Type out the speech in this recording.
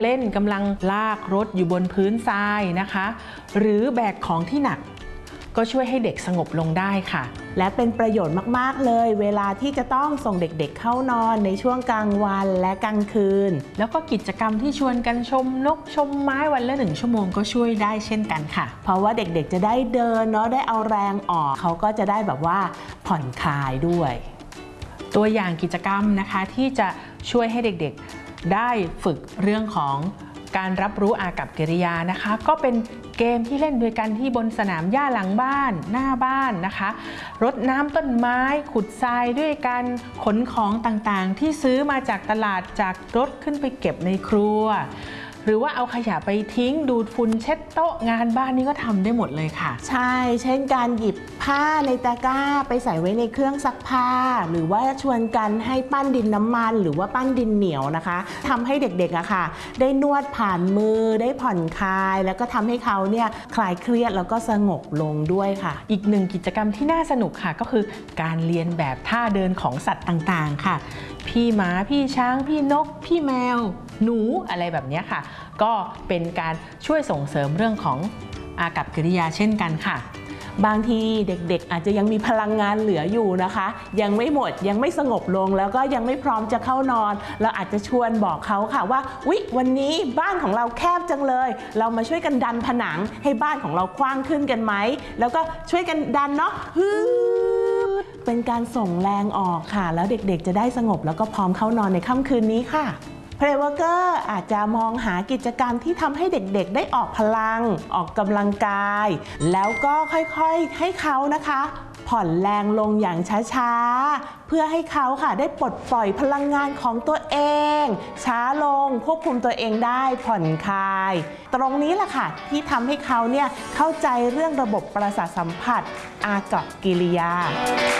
เล่นกำลังลากรถอยู่บนพื้นทรายนะคะหรือแบกของที่หนักก็ช่วยให้เด็กสงบลงได้ค่ะและเป็นประโยชน์มากๆเลยเวลาที่จะต้องส่งเด็กๆเข้านอนในช่วงกลางวันและกลางคืนแล้วก็กิจกรรมที่ชวนกันชมนกชมไม้วันละ1 ชั่วโมงก็ช่วยได้เช่นกันค่ะเพราะว่าเด็กๆจะได้เดินเนาะได้เอาแรงออกเขาก็จะได้แบบว่าผ่อนคลายด้วยตัวอย่างกิจกรรมนะคะที่จะช่วยให้เด็กๆได้ฝึกเรื่องของการรับรู้อากัปกิริยานะคะก็เป็นเกมที่เล่นด้วยกันที่บนสนามหญ้าหลังบ้านหน้าบ้านนะคะรดน้ำต้นไม้ขุดทรายด้วยกันขนของต่างๆที่ซื้อมาจากตลาดจากรถขึ้นไปเก็บในครัวหรือว่าเอาขยะไปทิ้งดูดฝุ่นเช็ดโต๊ะงานบ้านนี้ก็ทำได้หมดเลยค่ะใช่เช่นการหยิบผ้าในตะกร้าไปใส่ไว้ในเครื่องซักผ้าหรือว่าชวนกันให้ปั้นดินน้ำมันหรือว่าปั้นดินเหนียวนะคะทำให้เด็กๆอะค่ะได้นวดผ่านมือได้ผ่อนคลายแล้วก็ทำให้เขาเนี่ยคลายเครียดแล้วก็สงบลงด้วยค่ะอีกหนึ่งกิจกรรมที่น่าสนุกค่ะก็คือการเรียนแบบท่าเดินของสัตว์ต่างๆค่ะพี่หมาพี่ช้างพี่นกพี่แมวหนูอะไรแบบนี้ค่ะก็เป็นการช่วยส่งเสริมเรื่องของอากัปกิริยาเช่นกันค่ะบางทีเด็กๆอาจจะยังมีพลังงานเหลืออยู่นะคะยังไม่หมดยังไม่สงบลงแล้วก็ยังไม่พร้อมจะเข้านอนเราอาจจะชวนบอกเขาค่ะว่าอุ๊ยวันนี้บ้านของเราแคบจังเลยเรามาช่วยกันดันผนังให้บ้านของเรากว้างขึ้นกันไหมแล้วก็ช่วยกันดันเนาะเป็นการส่งแรงออกค่ะแล้วเด็กๆจะได้สงบแล้วก็พร้อมเข้านอนในค่ำคืนนี้ค่ะPlayworker อาจจะมองหากิจกรรมที่ทำให้เด็กๆได้ออกพลังออกกำลังกายแล้วก็ค่อยๆให้เขานะคะผ่อนแรงลงอย่างช้าๆเพื่อให้เขาค่ะได้ปลดปล่อยพลังงานของตัวเองช้าลงควบคุมตัวเองได้ผ่อนคลายตรงนี้แหละค่ะที่ทำให้เขาเนี่ยเข้าใจเรื่องระบบประสาทสัมผัสอากัปกิริยา